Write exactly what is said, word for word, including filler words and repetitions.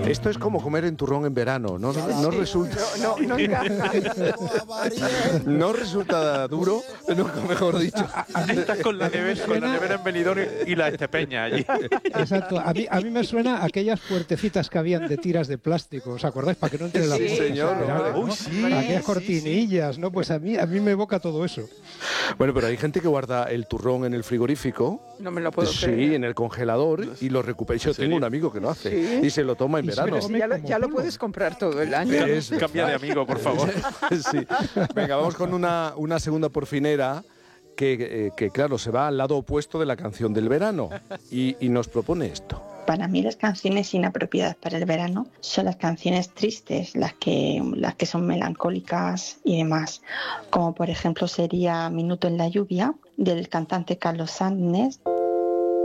Esto es como comer en turrón en verano, ¿no? No, no resulta... No, no, no encaja. No resulta duro, no, mejor dicho. A mí estás con la nevera, con la nevera en Benidorm y la estepeña allí. Exacto. A mí, a mí me suena a aquellas puertecitas que habían de tiras de plástico, ¿os acordáis? Para que no entre la Sí, luz. señor. Verano, Uy, ¿no? sí. Aquellas Sí, cortinillas, sí. ¿no? Pues a mí, a mí me evoca todo eso. Bueno, pero hay gente que guarda el turrón en el frigorífico. No me lo puedo Sí, creer. en el congelador y lo recupera. Yo tengo un amigo que lo hace ¿Sí? y se lo toma en Y se verano. lo come Ya lo, como ya lo polvo. puedes comprar todo el año. Es- Cambia de amigo, por favor. Sí. Venga, vamos con una, una segunda porfinera que, eh, que, claro, se va al lado opuesto de la canción del verano y, y nos propone esto. Para mí las canciones inapropiadas para el verano son las canciones tristes, las que, las que son melancólicas y demás, como por ejemplo sería Minuto en la lluvia del cantante Carlos Sánchez.